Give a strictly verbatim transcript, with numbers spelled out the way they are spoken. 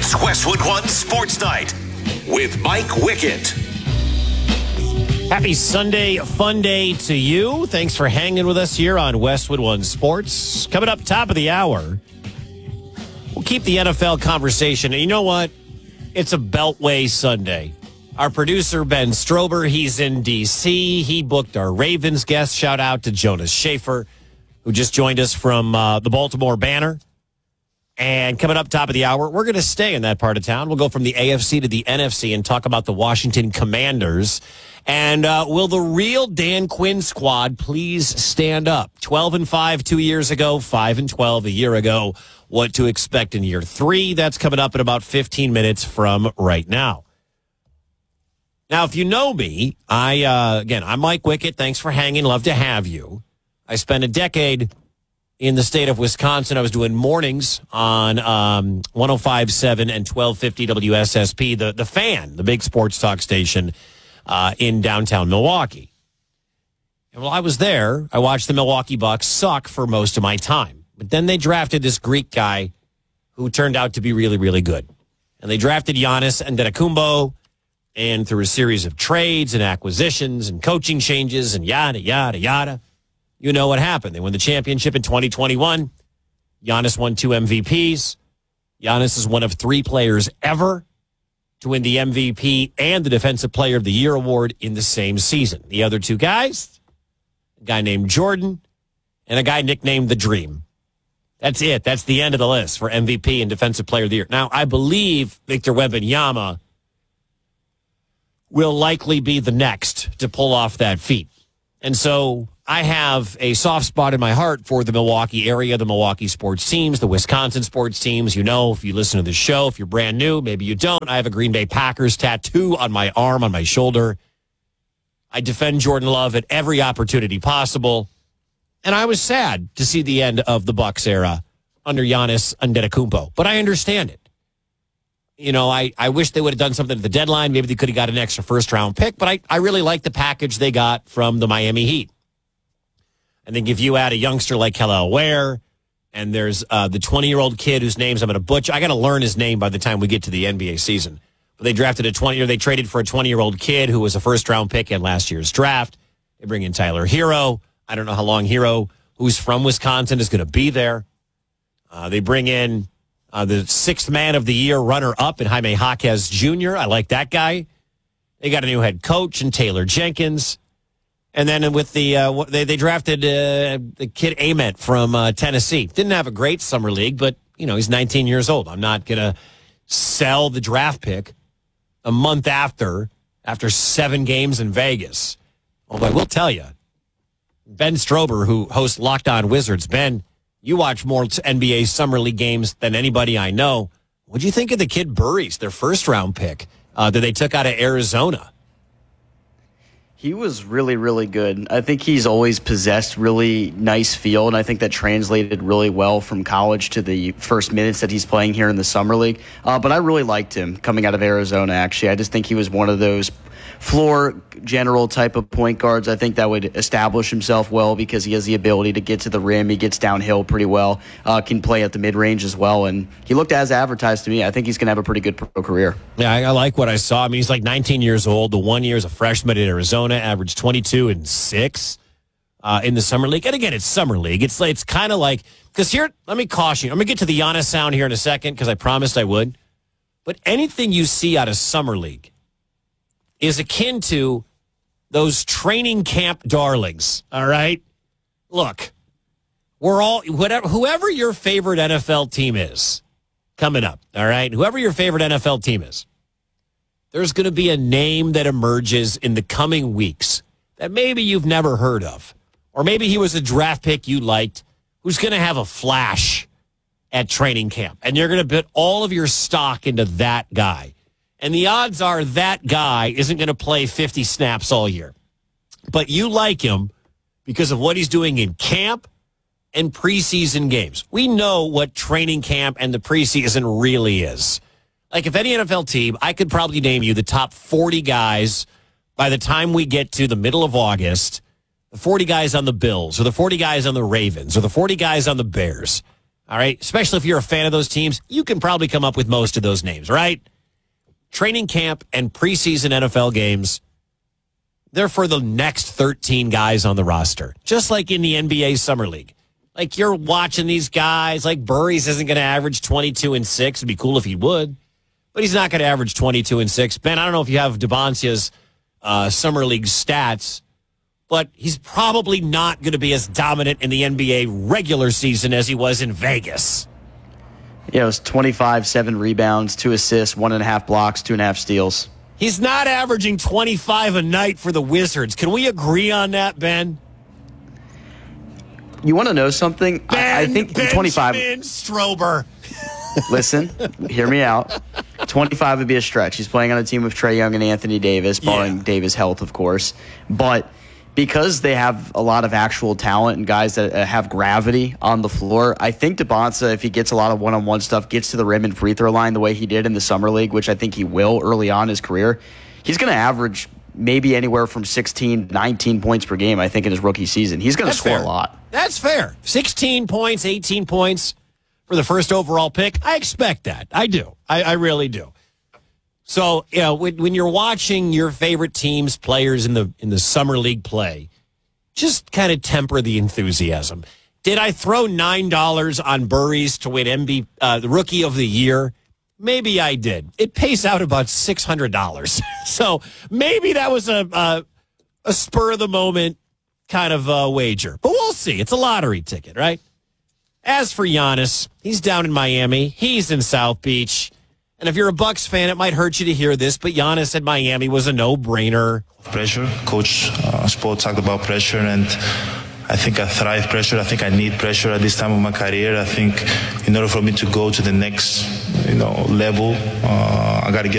It's Westwood One Sports Night with Mike Wickett. Happy Sunday, fun day to you. Thanks for hanging with us here on Westwood One Sports. Coming up top of the hour, we'll keep the N F L conversation. And you know what? It's a Beltway Sunday. Our producer, Ben Strober, he's in D C. He booked our Ravens guest. Shout out to Jonas Schaefer, who just joined us from uh, the Baltimore Banner. And coming up top of the hour, we're going to stay in that part of town. We'll go from the A F C to the N F C and talk about the Washington Commanders. And uh, will the real Dan Quinn squad please stand up? twelve and five two years ago, five and twelve a year ago. What to expect in year three? That's coming up in about fifteen minutes from right now. Now, if you know me, I uh, again, I'm Mike Wickett. Thanks for hanging. Love to have you. I spent a decade in the state of Wisconsin. I was doing mornings on um, one oh five point seven and twelve fifty W S S P, the, the Fan, the big sports talk station uh, in downtown Milwaukee. And while I was there, I watched the Milwaukee Bucks suck for most of my time. But then they drafted this Greek guy who turned out to be really, really good. And they drafted Giannis Antetokounmpo, and through a series of trades and acquisitions and coaching changes and yada, yada, yada, you know what happened. They won the championship in twenty twenty-one. Giannis won two M V Ps. Giannis is one of three players ever to win the M V P and the Defensive Player of the Year award in the same season. The other two guys, a guy named Jordan and a guy nicknamed The Dream. That's it. That's the end of the list for M V P and Defensive Player of the Year. Now, I believe Victor Wembanyama will likely be the next to pull off that feat. And so I have a soft spot in my heart for the Milwaukee area, the Milwaukee sports teams, the Wisconsin sports teams. You know, if you listen to the show, if you're brand new, maybe you don't. I have a Green Bay Packers tattoo on my arm, on my shoulder. I defend Jordan Love at every opportunity possible. And I was sad to see the end of the Bucks era under Giannis Antetokounmpo. But I understand it. You know, I, I wish they would have done something at the deadline. Maybe they could have got an extra first-round pick. But I, I really like the package they got from the Miami Heat. I think if you add a youngster like Kel'el Ware, and there's uh, the twenty-year-old kid whose names I'm going to butcher. I got to learn his name by the time we get to the N B A season. But they drafted a twenty, or they traded for a twenty-year-old kid who was a first-round pick in last year's draft. They bring in Tyler Hero. I don't know how long Hero, who's from Wisconsin, is going to be there. Uh, they bring in uh, the sixth man of the year runner-up in Jaime Jaquez Junior I like that guy. They got a new head coach in Taylor Jenkins. And then with the uh, they they drafted uh, the kid Ament from uh, Tennessee. Didn't have a great summer league, but you know he's nineteen years old. I'm not gonna sell the draft pick a month after after seven games in Vegas. Although I will tell you, Ben Strober, who hosts Locked On Wizards, Ben, you watch more N B A summer league games than anybody I know. What do you think of the kid Burries, their first round pick uh, that they took out of Arizona? He was really, really good. I think he's always possessed really nice feel, and I think that translated really well from college to the first minutes that he's playing here in the Summer League. Uh, but I really liked him coming out of Arizona, actually. I just think he was one of those floor general type of point guards. I think that would establish himself well because he has the ability to get to the rim. He gets downhill pretty well, uh, can play at the mid-range as well, and he looked as advertised to me. I think he's going to have a pretty good pro career. Yeah, I, I like what I saw. I mean, he's like nineteen years old. The one year as a freshman in Arizona, averaged twenty-two and six uh, in the Summer League. And again, it's Summer League. It's, it's kind of like, because here, let me caution you. I'm going to get to the Giannis sound here in a second because I promised I would. But anything you see out of Summer League is akin to those training camp darlings, all right? Look, we're all, whatever, whoever your favorite N F L team is coming up, all right? Whoever your favorite N F L team is, there's going to be a name that emerges in the coming weeks that maybe you've never heard of. Or maybe he was a draft pick you liked who's going to have a flash at training camp. And you're going to put all of your stock into that guy. And the odds are that guy isn't going to play fifty snaps all year. But you like him because of what he's doing in camp and preseason games. We know what training camp and the preseason really is. Like, if any N F L team, I could probably name you the top forty guys by the time we get to the middle of August, the forty guys on the Bills or the forty guys on the Ravens or the forty guys on the Bears. All right. Especially if you're a fan of those teams, you can probably come up with most of those names, right? Training camp and preseason N F L games, they're for the next thirteen guys on the roster, just like in the N B A Summer League. Like, you're watching these guys, like Burries isn't going to average twenty-two and six. It'd be cool if he would, but he's not going to average twenty-two and six. Ben, I don't know if you have Debancia's uh, Summer League stats, but he's probably not going to be as dominant in the N B A regular season as he was in Vegas. Yeah, it was twenty-five, seven rebounds, two assists, one and a half blocks, two and a half steals. He's not averaging twenty-five a night for the Wizards. Can we agree on that, Ben? You want to know something? Ben, I, I think Benjamin twenty-five. Strober. Listen, hear me out. twenty-five would be a stretch. He's playing on a team with Trae Young and Anthony Davis, barring Yeah. Davis' health, of course. But because they have a lot of actual talent and guys that have gravity on the floor, I think Debonsa, if he gets a lot of one-on-one stuff, gets to the rim and free throw line the way he did in the Summer League, which I think he will early on in his career, he's going to average maybe anywhere from sixteen, nineteen points per game, I think, in his rookie season. He's going to score fair. a lot. That's fair. sixteen points, eighteen points for the first overall pick. I expect that. I do. I, I really do. So, you know, when, when you're watching your favorite teams, players in the in the Summer League play, just kind of temper the enthusiasm. Did I throw nine dollars on Burries to win M V P, uh, the Rookie of the Year? Maybe I did. It pays out about six hundred dollars. So maybe that was a, a, a spur-of-the-moment kind of uh, wager. But we'll see. It's a lottery ticket, right? As for Giannis, he's down in Miami. He's in South Beach. And if you're a Bucks fan, it might hurt you to hear this, but Giannis at Miami was a no-brainer. Pressure. Coach uh, Spo talked about pressure, and I think I thrive pressure. I think I need pressure at this time of my career. I think in order for me to go to the next, you know, level, uh, I got to get